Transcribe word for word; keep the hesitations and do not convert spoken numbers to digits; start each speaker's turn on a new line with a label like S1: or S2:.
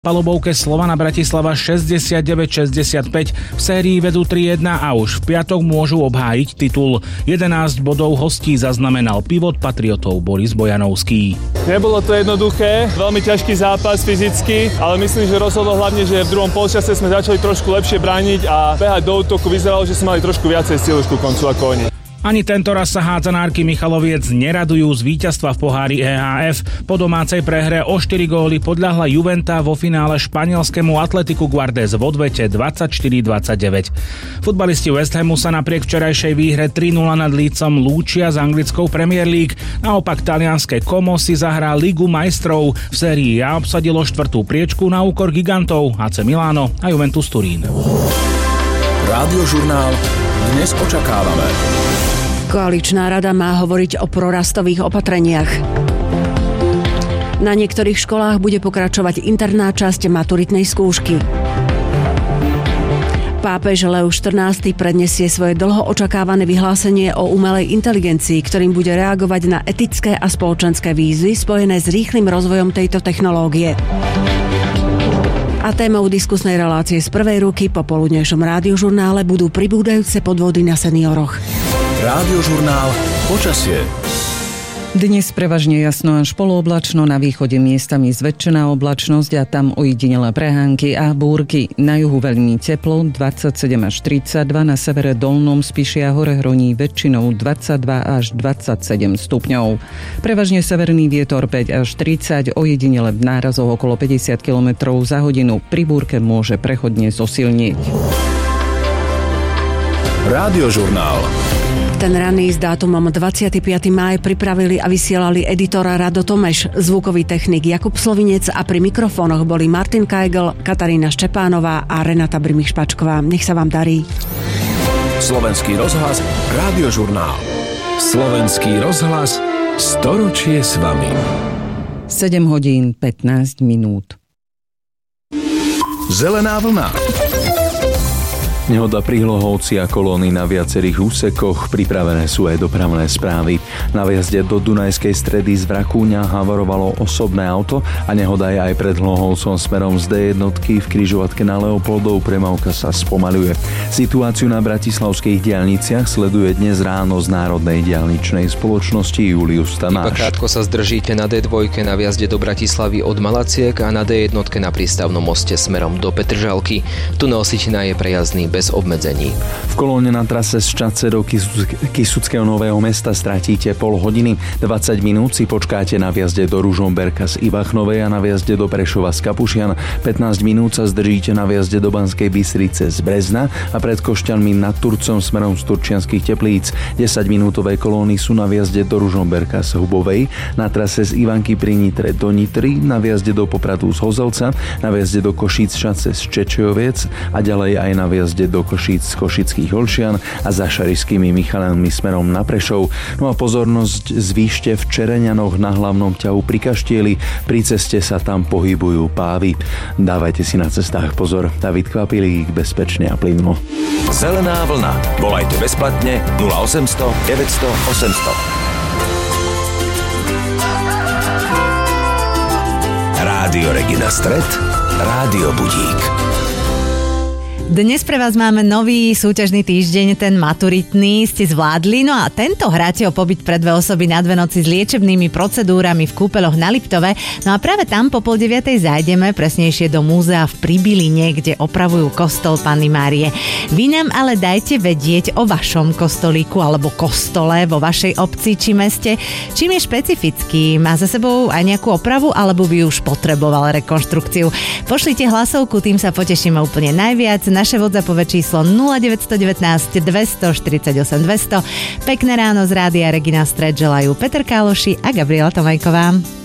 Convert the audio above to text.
S1: Palubovke Slovana Bratislava šesťdesiatdeväť šesťdesiatpäť v sérii vedú tri jedna a už v piatok môžu obhájiť titul. jedenásť bodov hostí zaznamenal pivot Patriotov Boris Bojanovský.
S2: Nebolo to jednoduché, veľmi ťažký zápas fyzicky, ale myslím, že rozhodlo hlavne, že v druhom polčase sme začali trošku lepšie brániť a behať do útoku. Vyzeralo, že sme mali trošku viacej síly ku koncu ako oni.
S1: Ani tento raz sa hádzanárky Michaloviec neradujú z víťazstva v pohári é há ef. Po domácej prehre o štyri góly podľahla Juventa vo finále španielskému Atletiku Guardés v odvete dvadsaťštyri dvadsaťdeväť. Futbalisti West Hamu sa napriek včerajšej výhre tri nula nad Leedsom lúčia z anglickou Premier League. Naopak talianske Como si zahrá Ligu majstrov. V sérii A obsadilo štvrtú priečku na úkor gigantov á cé Milano a Juventus Turín.
S3: Rádiožurnál Dnes očakávame.
S4: Koaličná rada má hovoriť o prorastových opatreniach. Na niektorých školách bude pokračovať interná časť maturitnej skúšky. Pápež Leus štrnásty predniesie svoje dlho očakávané vyhlásenie o umelej inteligencii, ktorým bude reagovať na etické a spoločenské výzvy spojené s rýchlym rozvojom tejto technológie. A témou diskusnej relácie z prvej ruky po poludnejšom rádiožurnále budú pribúdajúce podvody na senioroch.
S3: Rádiožurnál Počasie.
S5: Dnes prevažne jasno až polooblačno, na východe miestami zväčšená oblačnosť a tam ojedinelé prehánky a búrky. Na juhu veľmi teplo, dvadsaťsedem až tridsaťdva, na severe dolnom Spišia hore hroní väčšinou dvadsaťdva až dvadsaťsedem stupňov. Prevažne severný vietor päť až tridsať, ojedinele v nárazoch okolo päťdesiat kilometrov za hodinu. Pri búrke môže prechodne zosilniť.
S3: Rádiožurnál.
S4: Ten ranný s dátumom dvadsiateho piateho mája pripravili a vysielali editor Rado Tomeš, zvukový technik Jakub Slovinec a pri mikrofónoch boli Martin Kajgl, Katarína Štepánová a Renata Brimich-Špačková. Nech sa vám darí.
S3: Slovenský rozhlas Rádiožurnál. Slovenský rozhlas storočie s vami.
S5: sedem hodín pätnásť minút.
S3: Zelená vlna.
S6: Nehoda pri Hlohovci a kolóny na viacerých úsekoch, pripravené sú aj dopravné správy. Na vjazde do Dunajskej Stredy z Vrakúňa havarovalo osobné auto a nehoda je aj pred Hlohovcom smerom z dé jednotky. V križovatke na Leopoldov premávka sa spomaľuje. Situáciu na bratislavských diaľniciach sleduje dnes ráno z Národnej diaľničnej spoločnosti Julius Tanáš.
S7: Iba krátko sa zdržíte na dé dva na vjazde do Bratislavy od Malaciek a na dé jednotke na prístavnom moste smerom do Petržalky. Tunel Sitina je prejazdný bez obmedzení.
S6: V kolóne na trase z Čadce do Kysuckého Nového Mesta stratíte pol hodiny. dvadsať minút si počkáte na vjazde do Ružomberka z Ivachnovej a na vjazde do Prešova z Kapušian. pätnásť minút sa zdržíte na vjazde do Banskej Bystrice z Brezna a pred Košťanmi nad Turcom smerom z Turčianskych Teplíc. desaťminútové kolóny sú na vjazde do Ružomberka z Hubovej, na trase z Ivanky pri Nitre do Nitry, na vjazde do Popradu z Hozelca, na vjazde do Košíc Čadce z Čečojoviec a ďalej aj na vjazde do Košíc z Košických Olšian a za Šarišskými Michalenmi smerom na Prešov. No a pozornosť zvýšte v Čereňanoch na hlavnom ťahu pri Kaštieli. Pri ceste sa tam pohybujú pávy. Dávajte si na cestách pozor. David Kvapilík, bezpečne a plynulo.
S3: Zelená vlna. Volajte bezplatne nula osemsto deväťsto osemsto. Rádio Regina Stred, Rádio Budík.
S8: Dnes pre vás máme nový súťažný týždeň, ten maturitný ste zvládli, no a tento hráte o pobyt pre dve osoby na dve noci s liečebnými procedúrami v kúpeľoch na Liptove. No a práve tam po pol deviatej zájdeme, presnejšie do múzea v Pribiline, kde opravujú kostol Panny Márie. Vy nám ale dajte vedieť o vašom kostolíku alebo kostole vo vašej obci či meste. Čím je špecifický? Má za sebou aj nejakú opravu alebo by už potreboval rekonštrukciu? Pošlite hlasovku, tým sa potešíme úplne najviac. Naše WhatsAppové číslo nula deväť jedna deväť dvestoštyridsaťosem dvesto. Pekné ráno z Rádia Regina Stred želajú Peter Káloši a Gabriela Tomajková.